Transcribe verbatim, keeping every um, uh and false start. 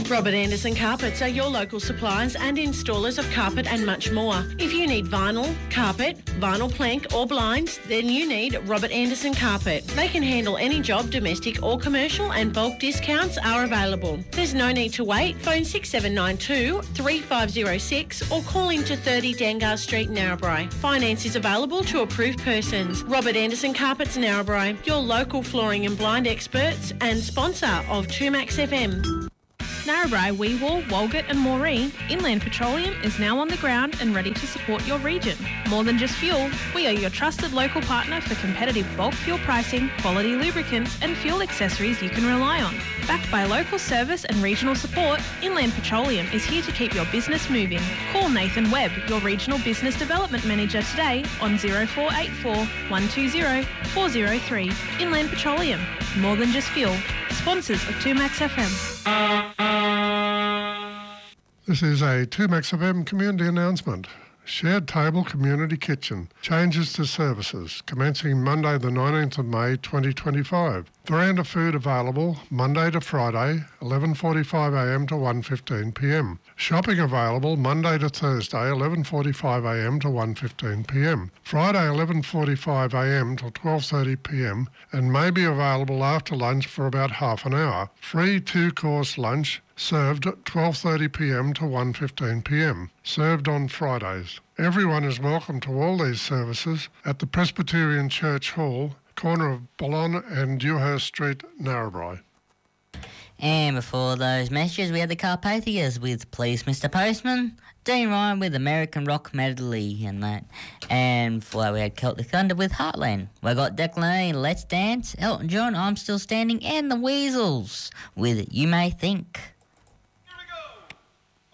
Robert Anderson Carpets are your local suppliers and installers of carpet and much more. If you need vinyl, carpet, vinyl plank or blinds, then you need Robert Anderson Carpet. They can handle any job, domestic or commercial, and bulk discounts are available. There's no need to wait. Phone six seven nine two, three five zero six or call into thirty Dangar Street, Narrabri. Finance is available to approved persons. Robert Anderson Carpets, Narrabri, your local flooring and blind experts and sponsor of two Max F M. Narrabri, Weewall, Walgett and Moree, Inland Petroleum is now on the ground and ready to support your region. More than just fuel, we are your trusted local partner for competitive bulk fuel pricing, quality lubricants and fuel accessories you can rely on. Backed by local service and regional support, Inland Petroleum is here to keep your business moving. Call Nathan Webb, your Regional Business Development Manager today on zero four eight four, one two zero, four zero three. Inland Petroleum, more than just fuel. Sponsors of two Max F M. This is a two Max F M community announcement. Shared Table Community Kitchen. Changes to services commencing Monday the nineteenth of May twenty twenty-five. Veranda food available Monday to Friday, eleven forty-five a m to one fifteen p m. Shopping available Monday to Thursday, eleven forty-five a m to one fifteen p m. Friday, eleven forty-five a m till twelve thirty p m and may be available after lunch for about half an hour. Free two-course lunch served at twelve thirty p m to one fifteen p m. Served on Fridays. Everyone is welcome to all these services at the Presbyterian Church Hall, corner of Boulogne and Dewhurst Street, Narrabri. And before those messages, we had the Carpathias with Please Mister Postman, Dean Ryan with American Rock Medley and that. And before that, we had Celtic Thunder with Heartland. We got Declan A, Let's Dance, Elton John, I'm Still Standing, and the Weasels with You May Think.